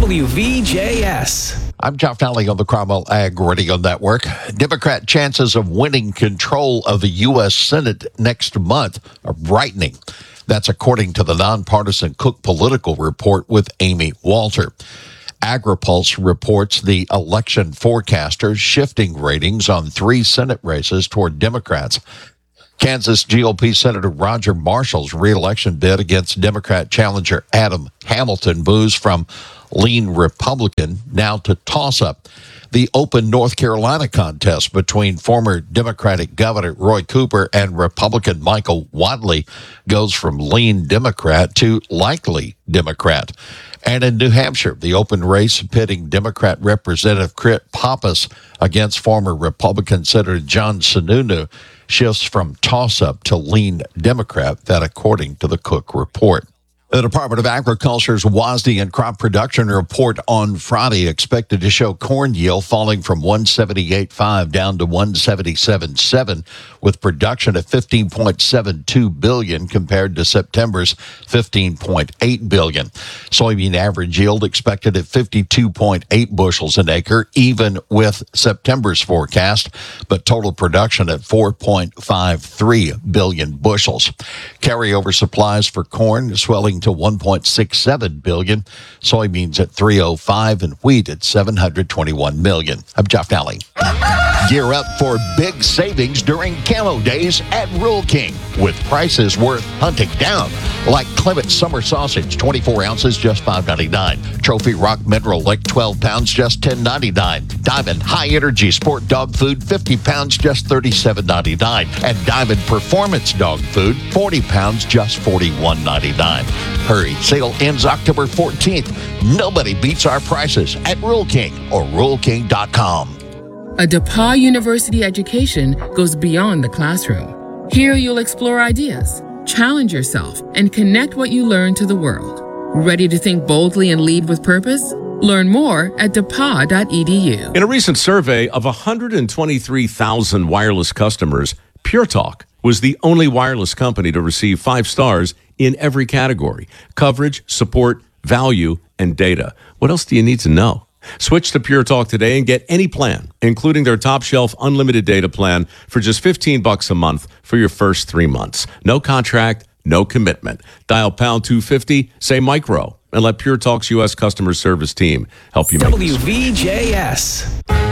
WVJS. I'm Jeff Nally on the Cromwell Ag Radio Network. Democrat chances of winning control of the U.S. Senate next month are brightening. That's according to the nonpartisan Cook Political Report with Amy Walter. AgriPulse reports the election forecasters shifting ratings on 3 Senate races toward Democrats. Kansas GOP Senator Roger Marshall's re-election bid against Democrat challenger Adam Hamilton moves from lean Republican now to toss-up. The open North Carolina contest between former Democratic Governor Roy Cooper and Republican Michael Whatley goes from lean Democrat to likely Democrat. And in New Hampshire, the open race pitting Democrat Representative Crit Pappas against former Republican Senator John Sununu shifts from toss-up to lean Democrat, that according to the Cook report. The Department of Agriculture's WASDE and crop production report on Friday expected to show corn yield falling from 178.5 down to 177.7, with production at 15.72 billion compared to September's 15.8 billion. Soybean average yield expected at 52.8 bushels an acre, even with September's forecast, but total production at 4.53 billion bushels. Carryover supplies for corn swelling to 1.67 billion, soybeans at 305, and wheat at 721 million. I'm Jeff Nally. Gear up for big savings during Camo Days at Rural King, with prices worth hunting down, like Clement Summer Sausage, 24 ounces, just $5.99. Trophy Rock Mineral Lick, 12 pounds, just $10.99. Diamond High Energy Sport Dog Food, 50 pounds, just $37.99. And Diamond Performance Dog Food, 40 pounds, just $41.99. Hurry, sale ends October 14th. Nobody beats our prices at Rural King or RuralKing.com. A DePauw University education goes beyond the classroom. Here you'll explore ideas, challenge yourself, and connect what you learn to the world. Ready to think boldly and lead with purpose? Learn more at depaw.edu. In a recent survey of 123,000 wireless customers, Pure Talk was the only wireless company to receive 5 stars in every category: coverage, support, value, and data. What else do you need to know? Switch to Pure Talk today and get any plan, including their top shelf unlimited data plan, for just $15 a month for your first 3 months. No contract, no commitment. Dial pound 250, say micro, and let Pure Talk's U.S. customer service team help you make this. WVJS.